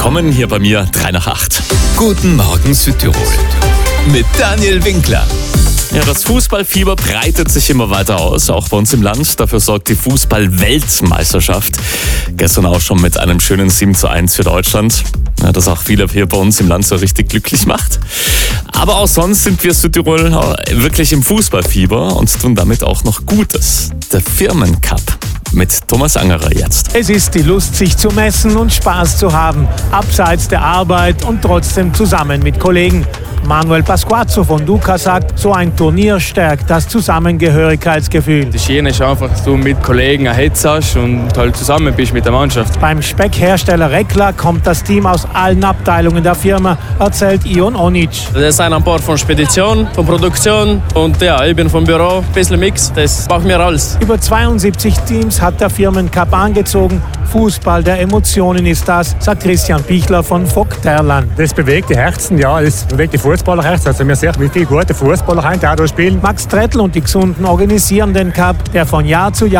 willkommen hier bei mir 3 nach 8. Guten Morgen Südtirol mit Daniel Winkler. Ja, das Fußballfieber breitet sich immer weiter aus, auch bei uns im Land. Dafür sorgt die Fußball-Weltmeisterschaft. Gestern auch schon mit einem schönen 7:1 für Deutschland. Ja, das auch viele hier bei uns im Land so richtig glücklich macht. Aber auch sonst sind wir Südtirol wirklich im Fußballfieber und tun damit auch noch Gutes. Der Firmencup mit Thomas Angerer jetzt. Es ist die Lust, sich zu messen und Spaß zu haben, abseits der Arbeit und trotzdem zusammen mit Kollegen. Manuel Pasquazzo von Duca sagt, so ein Turnier stärkt das Zusammengehörigkeitsgefühl. Das Schöne ist einfach, dass du mit Kollegen ein Hetz hast und halt zusammen bist mit der Mannschaft. Beim Speckhersteller Rekla kommt das Team aus allen Abteilungen der Firma, erzählt Ion Onic. Das sind ein paar von Spedition, von Produktion und ja, ich bin vom Büro, ein bisschen Mix, das macht mir alles. Über 72 Teams hat der Firmencup angezogen. Fußball der Emotionen ist das, sagt Christian Pichler von Vogterland. Das bewegt die Herzen, ja, das bewegt die Fußballerherzen. Also wir sehen, wie viele gute Fußballer da spielen. Max Trettl und die Gesunden organisieren den Cup, der von Jahr zu Jahr